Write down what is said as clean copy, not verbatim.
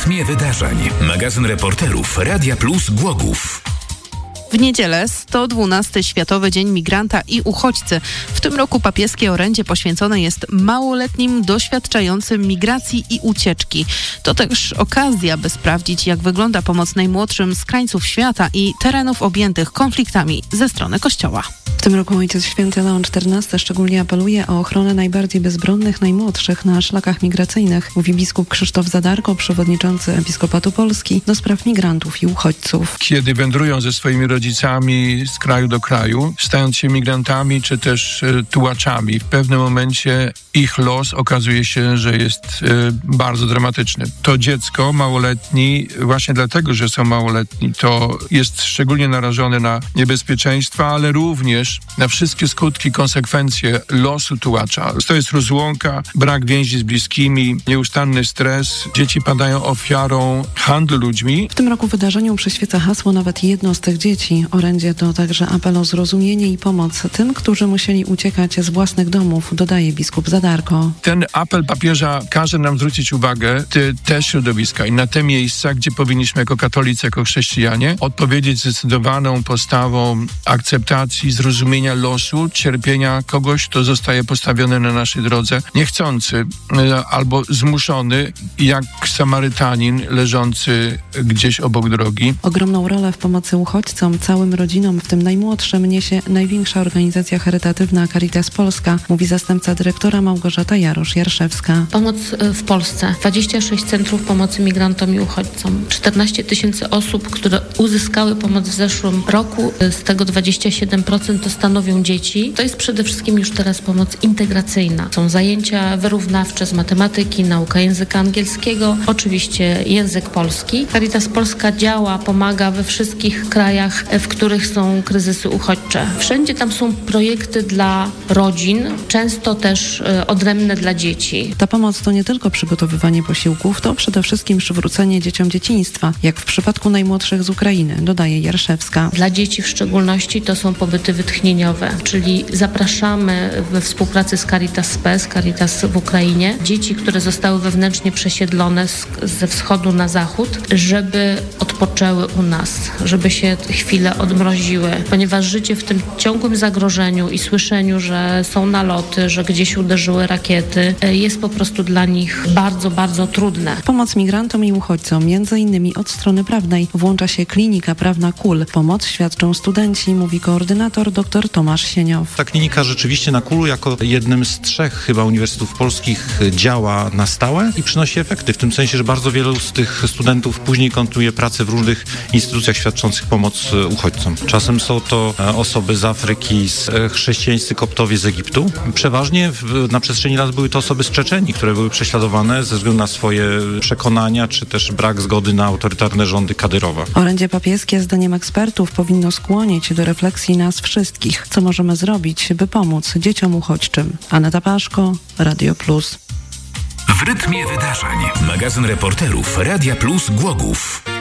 rytmie wydarzeń. Magazyn reporterów Radia Plus Głogów. W niedzielę 112. Światowy Dzień Migranta i Uchodźcy. W tym roku papieskie orędzie poświęcone jest małoletnim doświadczającym migracji i ucieczki. To też okazja, by sprawdzić, jak wygląda pomoc najmłodszym z krańców świata i terenów objętych konfliktami ze strony Kościoła. W tym roku Ojciec Święty Leon XIV szczególnie apeluje o ochronę najbardziej bezbronnych, najmłodszych na szlakach migracyjnych, mówi biskup Krzysztof Zadarko, przewodniczący Episkopatu Polski do spraw migrantów i uchodźców. Kiedy wędrują ze swoimi rodzicami z kraju do kraju, stając się migrantami czy też tułaczami, w pewnym momencie ich los okazuje się, że jest bardzo dramatyczny. To dziecko małoletni, właśnie dlatego, że są małoletni, to jest szczególnie narażone na niebezpieczeństwa, ale również na wszystkie skutki, konsekwencje losu tułacza. To jest rozłąka, brak więzi z bliskimi, nieustanny stres. Dzieci padają ofiarą handlu ludźmi. W tym roku wydarzeniu przyświeca hasło Nawet jedno z tych dzieci. Orędzie to także apel o zrozumienie i pomoc tym, którzy musieli uciekać z własnych domów, dodaje biskup Zadarko. Ten apel papieża każe nam zwrócić uwagę te środowiska i na te miejsca, gdzie powinniśmy jako katolicy, jako chrześcijanie odpowiedzieć zdecydowaną postawą akceptacji, zrozumienia losu, cierpienia kogoś, kto zostaje postawiony na naszej drodze, niechcący albo zmuszony, jak Samarytanin leżący gdzieś obok drogi. Ogromną rolę w pomocy uchodźcom, całym rodzinom, w tym najmłodszym, niesie największa organizacja charytatywna Caritas Polska, mówi zastępca dyrektora Małgorzata Jarosz-Jarszewska. Pomoc w Polsce. 26 centrów pomocy migrantom i uchodźcom. 14 000 osób, które uzyskały pomoc w zeszłym roku. Z tego 27% to stanowią dzieci. To jest przede wszystkim już teraz pomoc integracyjna. Są zajęcia wyrównawcze z matematyki, nauka języka angielskiego, oczywiście język polski. Caritas Polska działa, pomaga we wszystkich krajach, w których są kryzysy uchodźcze. Wszędzie tam są projekty dla rodzin, często też odrębne dla dzieci. Ta pomoc to nie tylko przygotowywanie posiłków, to przede wszystkim przywrócenie dzieciom dzieciństwa, jak w przypadku najmłodszych z Ukrainy, dodaje Jarszewska. Dla dzieci w szczególności to są pobyty wytchnieniowe, czyli zapraszamy we współpracy z Caritas Spes, Caritas w Ukrainie, dzieci, które zostały wewnętrznie przesiedlone ze wschodu na zachód, żeby odpoczęły u nas, żeby się chwilę odmroziły, ponieważ życie w tym ciągłym zagrożeniu i słyszeniu, że są naloty, że gdzieś uderzyły rakiety, jest po prostu dla nich bardzo, bardzo trudne. Pomoc migrantom i uchodźcom, między innymi od strony prawnej, włącza się klinika prawna KUL. Pomoc świadczą studenci, mówi koordynator dr Tomasz Sieniow. Ta klinika rzeczywiście na KUL jako jednym z 3 chyba uniwersytetów polskich działa na stałe i przynosi efekty. W tym sensie, że bardzo wielu z tych studentów później kontynuuje pracę w różnych instytucjach świadczących pomoc uchodźcom. Czasem są to osoby z Afryki, chrześcijańscy koptowie z Egiptu. Przeważnie na przestrzeni lat były to osoby z Czeczenii, które były prześladowane ze względu na swoje przekonania, czy też brak zgody na autorytarne rządy Kadyrowa. Orędzie papieskie, zdaniem ekspertów, powinno skłonić do refleksji nas wszystkich. Co możemy zrobić, by pomóc dzieciom uchodźczym? Aneta Paszko, Radio Plus. W rytmie wydarzeń. Magazyn reporterów Radia Plus Głogów.